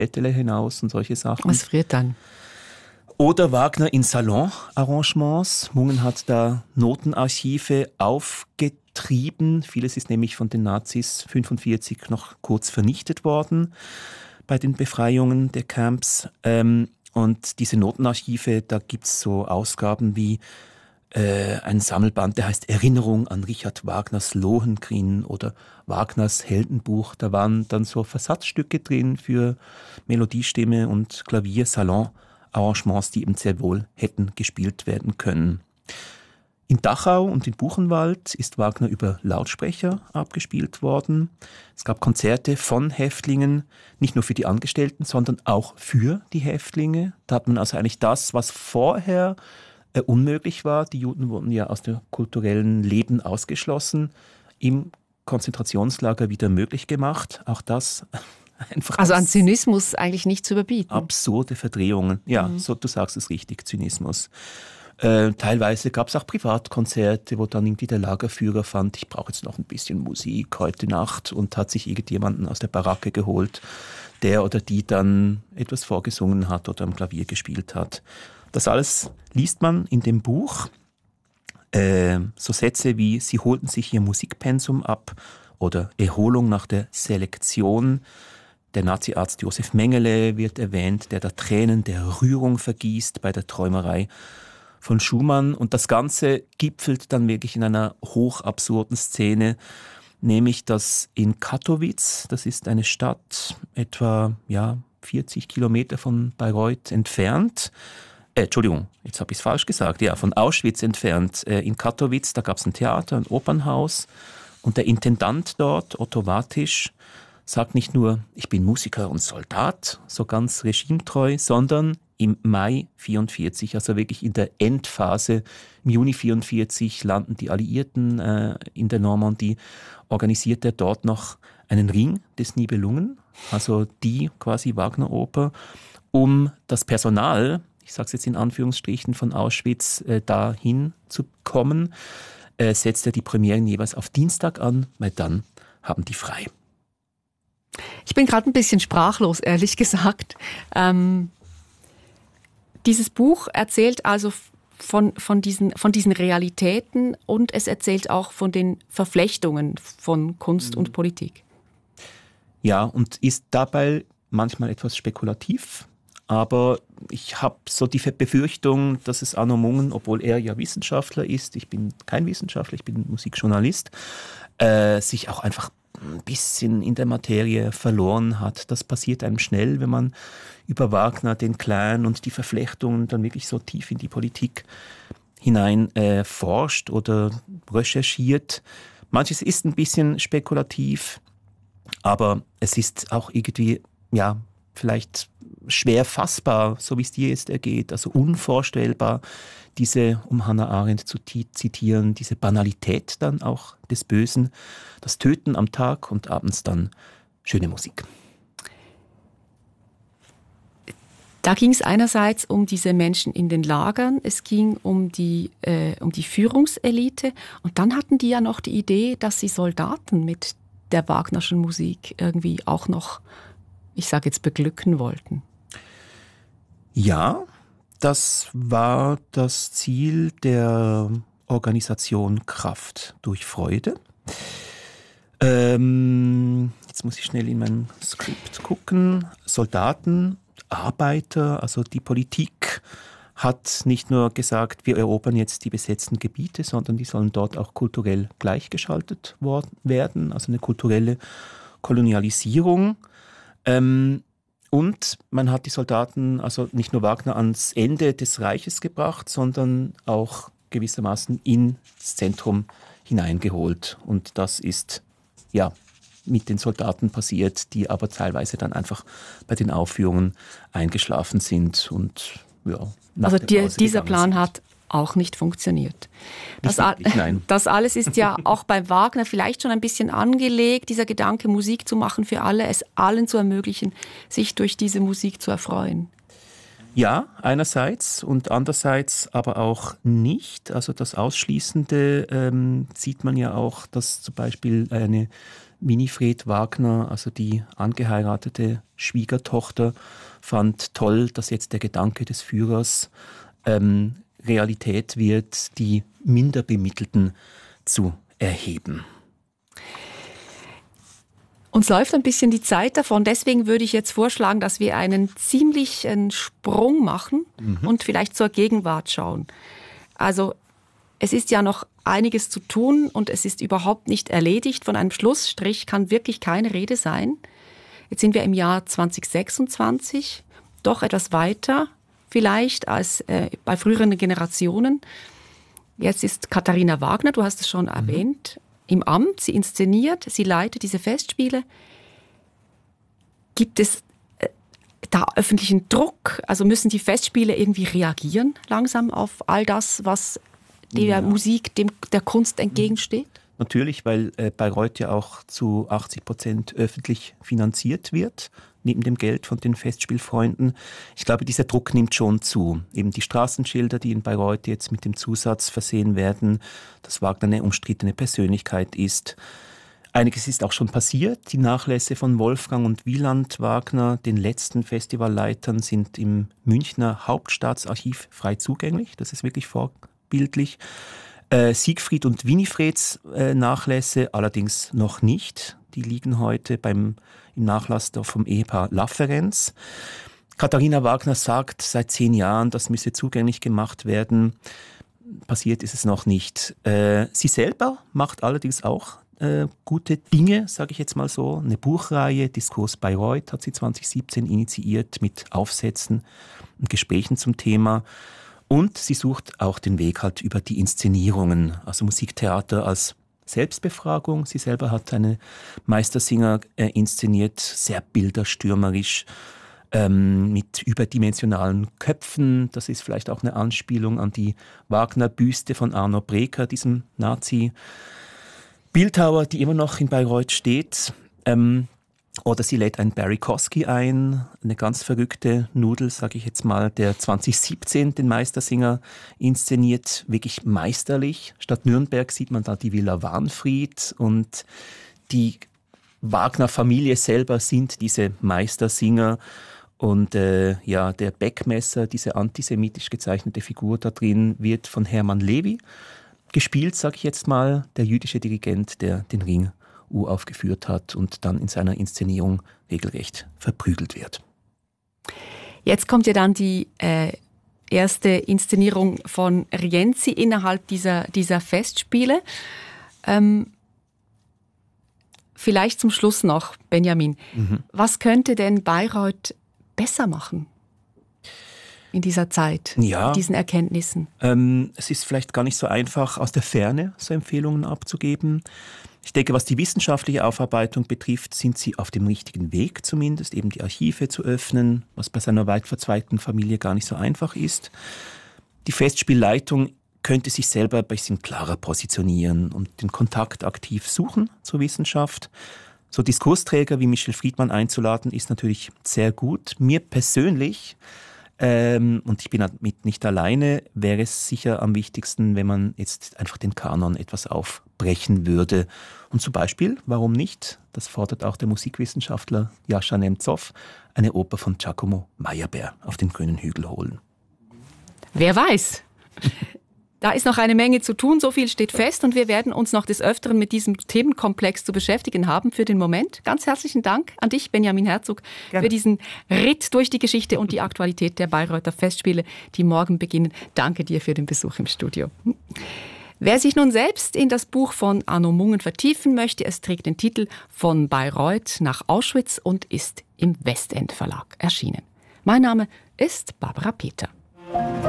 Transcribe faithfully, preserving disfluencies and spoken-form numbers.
Bettele hinaus und solche Sachen. Was friert dann? Oder Wagner in Salon-Arrangements. Mungen hat da Notenarchive aufgetrieben. Vieles ist nämlich von den Nazis fünfundvierzig noch kurz vernichtet worden bei den Befreiungen der Camps. Ähm, und diese Notenarchive, da gibt es so Ausgaben wie äh, ein Sammelband, der heißt Erinnerung an Richard Wagners Lohengrin oder Wagners Heldenbuch. Da waren dann so Versatzstücke drin für Melodiestimme und Klavier, Salon-Arrangements, die eben sehr wohl hätten gespielt werden können. In Dachau und in Buchenwald ist Wagner über Lautsprecher abgespielt worden. Es gab Konzerte von Häftlingen, nicht nur für die Angestellten, sondern auch für die Häftlinge. Da hat man also eigentlich das, was vorher äh, unmöglich war. Die Juden wurden ja aus dem kulturellen Leben ausgeschlossen, im Konzentrationslager wieder möglich gemacht. Auch das einfach. Also an Zynismus eigentlich nicht zu überbieten. Absurde Verdrehungen. Ja, mhm. so, du sagst es richtig, Zynismus. Äh, teilweise gab es auch Privatkonzerte, wo dann irgendwie der Lagerführer fand, ich brauche jetzt noch ein bisschen Musik heute Nacht und hat sich irgendjemanden aus der Baracke geholt, der oder die dann etwas vorgesungen hat oder am Klavier gespielt hat. Das alles liest man in dem Buch. Äh, so Sätze wie, sie holten sich ihr Musikpensum ab oder Erholung nach der Selektion. Der Naziarzt Josef Mengele wird erwähnt, der da Tränen der Rührung vergießt bei der Träumerei von Schumann. Und das Ganze gipfelt dann wirklich in einer hochabsurden Szene, nämlich dass in Kattowitz, das ist eine Stadt etwa ja, vierzig Kilometer von Bayreuth entfernt, äh, Entschuldigung, jetzt habe ich es falsch gesagt, ja, von Auschwitz entfernt, äh, in Kattowitz, da gab es ein Theater, ein Opernhaus und der Intendant dort, Otto Watisch, sagt nicht nur, ich bin Musiker und Soldat, so ganz regimetreu, sondern im Mai vierundvierzig, also wirklich in der Endphase, im Juni vierundvierzig landen die Alliierten äh, in der Normandie, organisiert er dort noch einen Ring des Nibelungen, also die quasi Wagner-Oper, um das Personal, ich sage es jetzt in Anführungsstrichen, von Auschwitz äh, dahin zu kommen, äh, setzt er die Premieren jeweils auf Dienstag an, weil dann haben die frei. Ich bin gerade ein bisschen sprachlos, ehrlich gesagt. Ähm Dieses Buch erzählt also von, von, diesen, von diesen Realitäten und es erzählt auch von den Verflechtungen von Kunst und Politik. Ja, und ist dabei manchmal etwas spekulativ, aber ich habe so die Befürchtung, dass es Arno Mungen, obwohl er ja Wissenschaftler ist, ich bin kein Wissenschaftler, ich bin Musikjournalist, äh, sich auch einfach ein bisschen in der Materie verloren hat. Das passiert einem schnell, wenn man über Wagner, den Clan und die Verflechtungen dann wirklich so tief in die Politik hinein äh, forscht oder recherchiert. Manches ist ein bisschen spekulativ, aber es ist auch irgendwie, ja, vielleicht schwer fassbar, so wie es dir jetzt ergeht, also unvorstellbar, diese, um Hannah Arendt zu zitieren, diese Banalität dann auch des Bösen, das Töten am Tag und abends dann schöne Musik. Da ging es einerseits um diese Menschen in den Lagern, es ging um die, äh, um die Führungselite und dann hatten die ja noch die Idee, dass sie Soldaten mit der Wagnerschen Musik irgendwie auch noch, ich sage jetzt, beglücken wollten. Ja, das war das Ziel der Organisation Kraft durch Freude. Ähm, jetzt muss ich schnell in mein Skript gucken. Soldaten, Arbeiter, also die Politik hat nicht nur gesagt, wir erobern jetzt die besetzten Gebiete, sondern die sollen dort auch kulturell gleichgeschaltet worden werden, also eine kulturelle Kolonialisierung. Ähm, und man hat die Soldaten, also nicht nur Wagner, ans Ende des Reiches gebracht, sondern auch gewissermaßen ins Zentrum hineingeholt. Und das ist ja mit den Soldaten passiert, die aber teilweise dann einfach bei den Aufführungen eingeschlafen sind und ja. Also die, dieser Plan sind. Hat auch nicht funktioniert. Das, wirklich, nein. Das alles ist ja auch bei Wagner vielleicht schon ein bisschen angelegt, dieser Gedanke, Musik zu machen für alle, es allen zu ermöglichen, sich durch diese Musik zu erfreuen. Ja, einerseits und andererseits aber auch nicht. Also das Ausschließende ähm, sieht man ja auch, dass zum Beispiel eine Winifred Wagner, also die angeheiratete Schwiegertochter, fand toll, dass jetzt der Gedanke des Führers ähm, Realität wird, die Minderbemittelten zu erheben. Uns läuft ein bisschen die Zeit davon, deswegen würde ich jetzt vorschlagen, dass wir einen ziemlichen Sprung machen mhm. und vielleicht zur Gegenwart schauen. Also es ist ja noch einiges zu tun und es ist überhaupt nicht erledigt. Von einem Schlussstrich kann wirklich keine Rede sein. Jetzt sind wir im Jahr zwanzig sechsundzwanzig, doch etwas weiter vielleicht als äh, bei früheren Generationen. Jetzt ist Katharina Wagner, du hast es schon mhm. erwähnt, im Amt. Sie inszeniert, sie leitet diese Festspiele. Gibt es äh, da öffentlichen Druck? Also müssen die Festspiele irgendwie reagieren langsam auf all das, was der ja. Musik, dem, der Kunst entgegensteht? Natürlich, weil äh, Bayreuth ja auch zu achtzig Prozent öffentlich finanziert wird, neben dem Geld von den Festspielfreunden. Ich glaube, dieser Druck nimmt schon zu. Eben die Straßenschilder, die in Bayreuth jetzt mit dem Zusatz versehen werden, dass Wagner eine umstrittene Persönlichkeit ist. Einiges ist auch schon passiert. Die Nachlässe von Wolfgang und Wieland Wagner, den letzten Festivalleitern, sind im Münchner Hauptstaatsarchiv frei zugänglich. Das ist wirklich vorbildlich. Äh, Siegfried und Winifreds äh, Nachlässe allerdings noch nicht. Die liegen heute beim, im Nachlass vom Ehepaar Lafferenz. Katharina Wagner sagt seit zehn Jahren, das müsse zugänglich gemacht werden. Passiert ist es noch nicht. Äh, sie selber macht allerdings auch äh, gute Dinge, sage ich jetzt mal so. Eine Buchreihe, Diskurs Bayreuth, hat sie zwanzig siebzehn initiiert mit Aufsätzen und Gesprächen zum Thema. Und sie sucht auch den Weg halt über die Inszenierungen, also Musiktheater als Selbstbefragung. Sie selber hat eine Meistersinger äh, inszeniert, sehr bilderstürmerisch, ähm, mit überdimensionalen Köpfen. Das ist vielleicht auch eine Anspielung an die Wagner-Büste von Arno Breker, diesem Nazi-Bildhauer, die immer noch in Bayreuth steht. Ähm, Oder sie lädt einen Barry Kosky ein, eine ganz verrückte Nudel, sage ich jetzt mal, der zwanzig siebzehn den Meistersinger inszeniert, wirklich meisterlich. Statt Nürnberg sieht man da die Villa Wahnfried und die Wagner-Familie selber sind diese Meistersinger. Und äh, ja, der Beckmesser, diese antisemitisch gezeichnete Figur da drin, wird von Hermann Levi gespielt, sage ich jetzt mal, der jüdische Dirigent, der den Ring aufgeführt hat und dann in seiner Inszenierung regelrecht verprügelt wird. Jetzt kommt ja dann die äh, erste Inszenierung von Rienzi innerhalb dieser, dieser Festspiele. Ähm, vielleicht zum Schluss noch, Benjamin. Mhm. Was könnte denn Bayreuth besser machen in dieser Zeit, ja, mit diesen Erkenntnissen? Ähm, es ist vielleicht gar nicht so einfach, aus der Ferne so Empfehlungen abzugeben. Ich denke, was die wissenschaftliche Aufarbeitung betrifft, sind sie auf dem richtigen Weg zumindest, eben die Archive zu öffnen, was bei seiner weit verzweigten Familie gar nicht so einfach ist. Die Festspielleitung könnte sich selber ein bisschen klarer positionieren und den Kontakt aktiv suchen zur Wissenschaft. So Diskursträger wie Michel Friedmann einzuladen, ist natürlich sehr gut. Mir persönlich, ähm, und ich bin damit nicht alleine, wäre es sicher am wichtigsten, wenn man jetzt einfach den Kanon etwas aufbrechen würde. Und zum Beispiel, warum nicht, das fordert auch der Musikwissenschaftler Jascha Nemzow, eine Oper von Giacomo Meyerbeer auf den grünen Hügel holen. Wer weiß? Da ist noch eine Menge zu tun, so viel steht fest und wir werden uns noch des Öfteren mit diesem Themenkomplex zu beschäftigen haben für den Moment. Ganz herzlichen Dank an dich, Benjamin Herzog, Gerne. für diesen Ritt durch die Geschichte und die Aktualität der Bayreuther Festspiele, die morgen beginnen. Danke dir für den Besuch im Studio. Wer sich nun selbst in das Buch von Arno Mungen vertiefen möchte, es trägt den Titel Von Bayreuth nach Auschwitz und ist im Westend Verlag erschienen. Mein Name ist Barbara Peter.